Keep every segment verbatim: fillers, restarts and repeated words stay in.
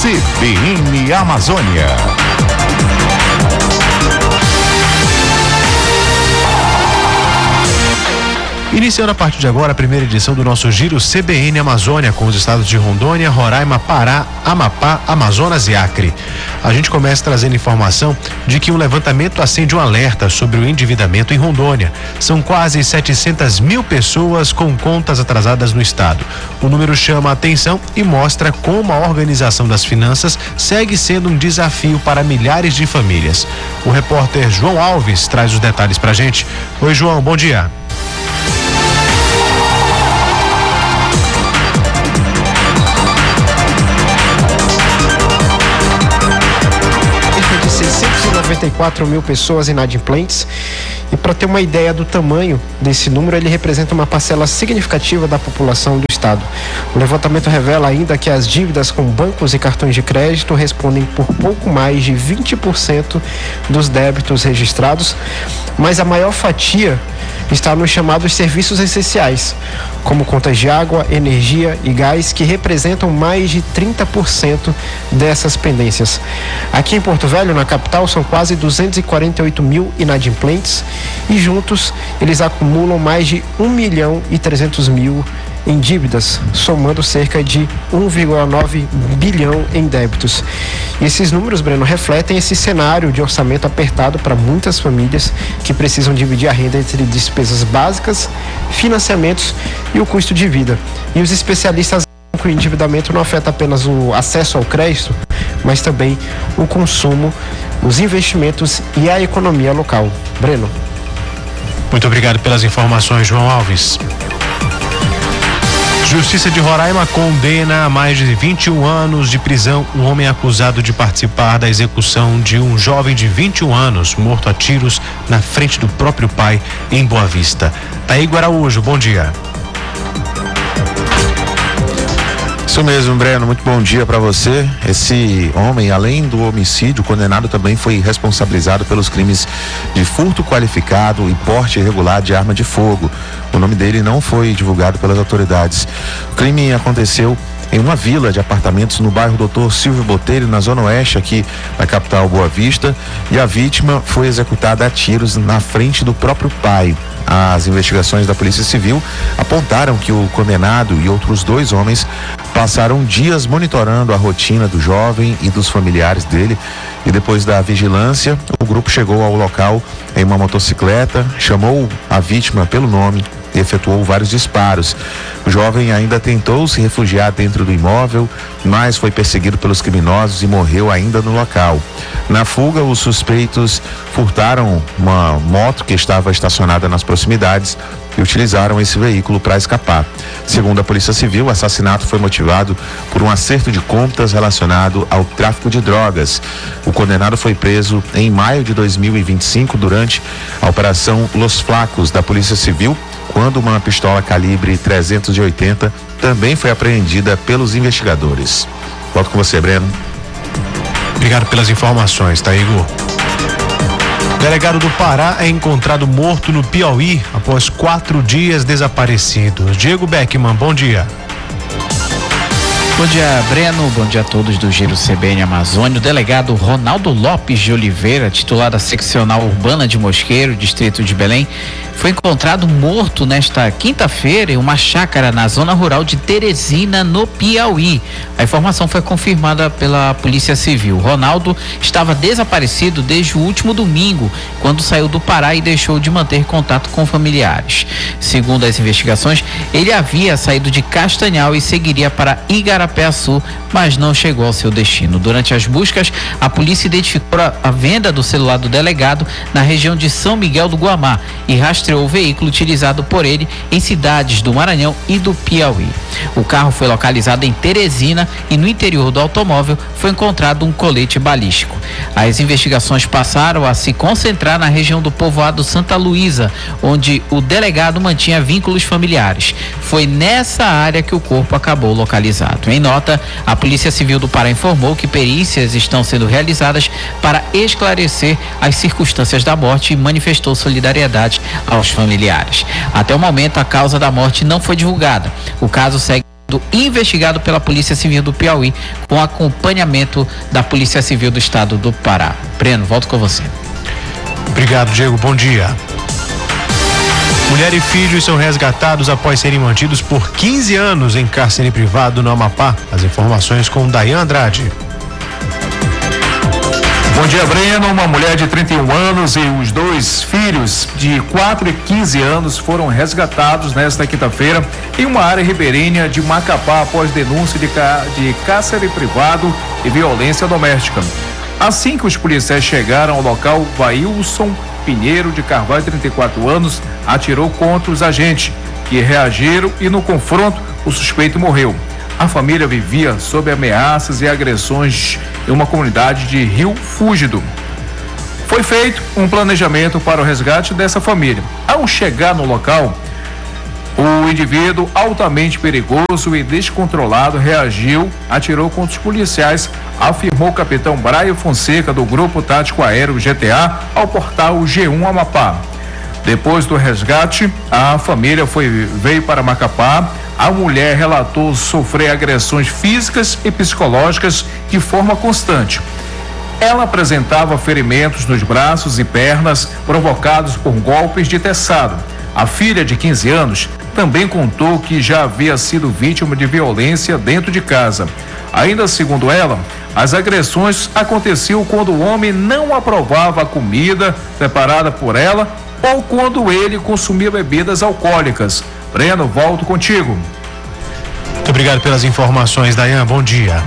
C B N Amazônia. Iniciando a partir de agora a primeira edição do nosso Giro C B N Amazônia, com os estados de Rondônia, Roraima, Pará, Amapá, Amazonas e Acre. A gente começa trazendo informação de que um levantamento acende um alerta sobre o endividamento em Rondônia. São quase setecentas mil pessoas com contas atrasadas no estado. O número chama a atenção e mostra como a organização das finanças segue sendo um desafio para milhares de famílias. O repórter João Alves traz os detalhes pra gente. Oi, João, bom dia. seiscentas e noventa e quatro mil pessoas inadimplentes, e para ter uma ideia do tamanho desse número, ele representa uma parcela significativa da população do estado. O levantamento revela ainda que as dívidas com bancos e cartões de crédito respondem por pouco mais de vinte por cento dos débitos registrados, mas a maior fatia está nos chamados serviços essenciais, como contas de água, energia e gás, que representam mais de trinta por cento dessas pendências. Aqui em Porto Velho, na capital, são quase duzentos e quarenta e oito mil inadimplentes e juntos eles acumulam mais de um milhão e trezentos mil em dívidas, somando cerca de um vírgula nove bilhão em débitos. E esses números, Breno, refletem esse cenário de orçamento apertado para muitas famílias que precisam dividir a renda entre despesas básicas, financiamentos e o custo de vida. E os especialistas dizem que o endividamento não afeta apenas o acesso ao crédito, mas também o consumo, os investimentos e a economia local. Breno. Muito obrigado pelas informações, João Alves. Justiça de Roraima condena a mais de vinte e um anos de prisão um homem acusado de participar da execução de um jovem de vinte e um anos morto a tiros na frente do próprio pai em Boa Vista. Taígo Araújo, bom dia. Isso mesmo, Breno, muito bom dia para você. Esse homem, além do homicídio, condenado também foi responsabilizado pelos crimes de furto qualificado e porte irregular de arma de fogo. O nome dele não foi divulgado pelas autoridades. O crime aconteceu em uma vila de apartamentos no bairro doutor Silvio Botelho, na zona oeste aqui da capital Boa Vista, e a vítima foi executada a tiros na frente do próprio pai. As investigações da Polícia Civil apontaram que o condenado e outros dois homens passaram dias monitorando a rotina do jovem e dos familiares dele, e depois da vigilância, o grupo chegou ao local em uma motocicleta, chamou a vítima pelo nome e efetuou vários disparos. O jovem ainda tentou se refugiar dentro do imóvel, mas foi perseguido pelos criminosos e morreu ainda no local. Na fuga, os suspeitos furtaram uma moto que estava estacionada nas proximidades e utilizaram esse veículo para escapar. Segundo a Polícia Civil, o assassinato foi motivado por um acerto de contas relacionado ao tráfico de drogas. O condenado foi preso em maio de dois mil e vinte e cinco durante a Operação Los Flacos da Polícia Civil, quando uma pistola calibre trezentos e oitenta também foi apreendida pelos investigadores. Volto com você, Breno. Obrigado pelas informações, Taígo. Delegado do Pará é encontrado morto no Piauí após quatro dias desaparecido. Diego Beckman, bom dia. Bom dia, Breno. Bom dia a todos do Giro C B N Amazônia. O delegado Ronaldo Lopes de Oliveira, titular da seccional urbana de Mosqueiro, distrito de Belém, foi encontrado morto nesta quinta-feira em uma chácara na zona rural de Teresina, no Piauí. A informação foi confirmada pela Polícia Civil. Ronaldo estava desaparecido desde o último domingo, quando saiu do Pará e deixou de manter contato com familiares. Segundo as investigações, ele havia saído de Castanhal e seguiria para Igarapé-Açu, mas não chegou ao seu destino. Durante as buscas, a polícia identificou a venda do celular do delegado na região de São Miguel do Guamá e rastreou o veículo utilizado por ele em cidades do Maranhão e do Piauí. O carro foi localizado em Teresina e no interior do automóvel foi encontrado um colete balístico. As investigações passaram a se concentrar na região do povoado Santa Luísa, onde o delegado mantinha vínculos familiares. Foi nessa área que o corpo acabou localizado. Em nota, a Polícia Civil do Pará informou que perícias estão sendo realizadas para esclarecer as circunstâncias da morte e manifestou solidariedade aos familiares. Até o momento, a causa da morte não foi divulgada. O caso segue investigado pela Polícia Civil do Piauí, com acompanhamento da Polícia Civil do Estado do Pará. Breno, volto com você. Obrigado, Diego. Bom dia. Mulher e filhos são resgatados após serem mantidos por quinze anos em cárcere privado no Amapá. As informações com Dayan Andrade. Bom dia, Breno. Uma mulher de trinta e um anos e os dois filhos de quatro e quinze anos foram resgatados nesta quinta-feira em uma área ribeirinha de Macapá após denúncia de, cá, de cárcere privado e violência doméstica. Assim que os policiais chegaram ao local, Vailson Pinheiro de Carvalho, trinta e quatro anos, atirou contra os agentes, que reagiram e no confronto o suspeito morreu. A família vivia sob ameaças e agressões em uma comunidade de Rio Fúgido. Foi feito um planejamento para o resgate dessa família. Ao chegar no local, o indivíduo altamente perigoso e descontrolado reagiu, atirou contra os policiais, afirmou o capitão Braio Fonseca do Grupo Tático Aéreo G T A ao portal G um Amapá. Depois do resgate, a família foi, veio para Macapá. A mulher relatou sofrer agressões físicas e psicológicas de forma constante. Ela apresentava ferimentos nos braços e pernas provocados por golpes de teçado. A filha de quinze anos também contou que já havia sido vítima de violência dentro de casa. Ainda segundo ela, as agressões aconteciam quando o homem não aprovava a comida preparada por ela ou quando ele consumia bebidas alcoólicas. Breno, volto contigo. Muito obrigado pelas informações, Dayan. Bom dia.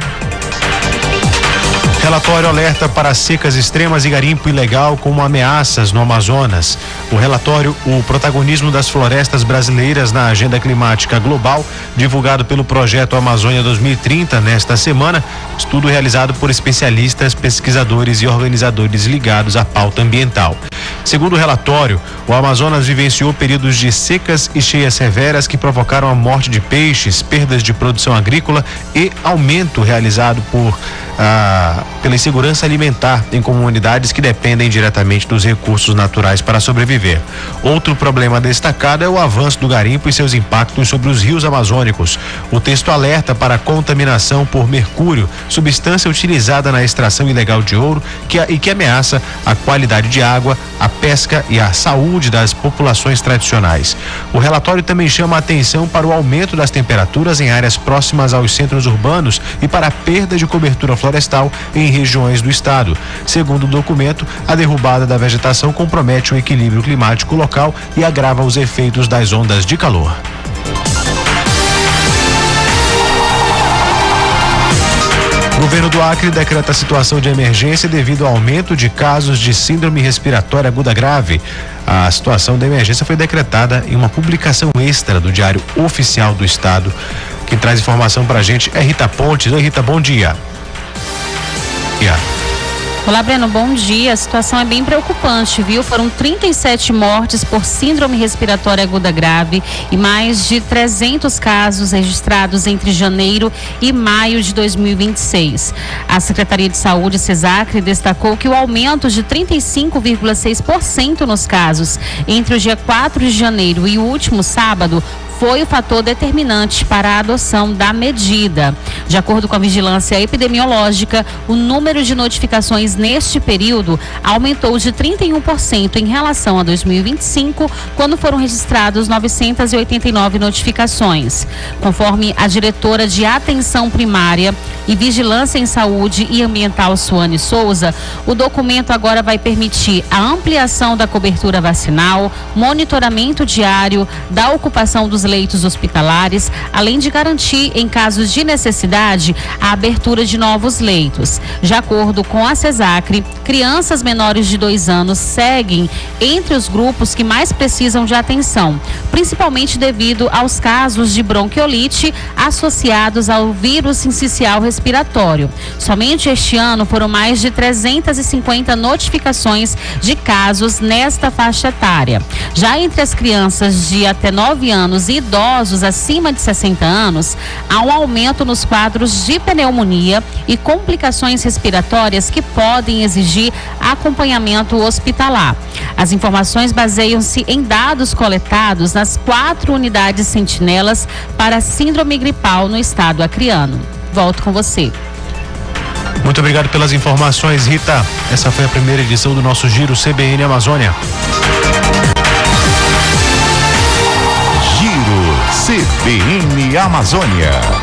Relatório alerta para secas extremas e garimpo ilegal como ameaças no Amazonas. O relatório, o protagonismo das florestas brasileiras na agenda climática global, divulgado pelo projeto Amazônia dois mil e trinta nesta semana, estudo realizado por especialistas, pesquisadores e organizadores ligados à pauta ambiental. Segundo o relatório, o Amazonas vivenciou períodos de secas e cheias severas que provocaram a morte de peixes, perdas de produção agrícola e aumento realizado por ah, pela insegurança alimentar em comunidades que dependem diretamente dos recursos naturais para sobreviver. Outro problema destacado é o avanço do garimpo e seus impactos sobre os rios amazônicos. O texto alerta para a contaminação por mercúrio, substância utilizada na extração ilegal de ouro que, e que ameaça a qualidade de água, a pesca e a saúde das populações tradicionais. O relatório também chama a atenção para o aumento das temperaturas em áreas próximas aos centros urbanos e para a perda de cobertura florestal em regiões do estado. Segundo o documento, a derrubada da vegetação compromete o equilíbrio climático local e agrava os efeitos das ondas de calor. O governo do Acre decreta situação de emergência devido ao aumento de casos de síndrome respiratória aguda grave. A situação de emergência foi decretada em uma publicação extra do Diário Oficial do Estado. Quem traz informação pra gente é Rita Pontes. Oi, Rita, bom dia. Yeah. Olá, Breno, bom dia. A situação é bem preocupante, viu? Foram trinta e sete mortes por síndrome respiratória aguda grave e mais de trezentos casos registrados entre janeiro e maio de dois mil e vinte e seis. A Secretaria de Saúde, CESACRE, destacou que o aumento de trinta e cinco vírgula seis por cento nos casos entre o dia quatro de janeiro e o último sábado foi o fator determinante para a adoção da medida. De acordo com a vigilância epidemiológica, o número de notificações neste período aumentou de trinta e um por cento em relação a dois mil e vinte e cinco, quando foram registrados novecentas e oitenta e nove notificações. Conforme a diretora de Atenção Primária e Vigilância em Saúde e Ambiental, Suane Souza, o documento agora vai permitir a ampliação da cobertura vacinal, monitoramento diário da ocupação dos leitos hospitalares, além de garantir, em casos de necessidade, a abertura de novos leitos. De acordo com a CESACRE, crianças menores de dois anos seguem entre os grupos que mais precisam de atenção, principalmente devido aos casos de bronquiolite associados ao vírus sincicial respiratório. Somente este ano foram mais de trezentas e cinquenta notificações de casos nesta faixa etária. Já entre as crianças de até nove anos e idosos acima de sessenta anos, há um aumento nos quadros de pneumonia e complicações respiratórias que podem exigir de acompanhamento hospitalar. As informações baseiam-se em dados coletados nas quatro unidades sentinelas para síndrome gripal no estado acreano. Volto com você. Muito obrigado pelas informações, Rita. Essa foi a primeira edição do nosso Giro C B N Amazônia. Giro C B N Amazônia.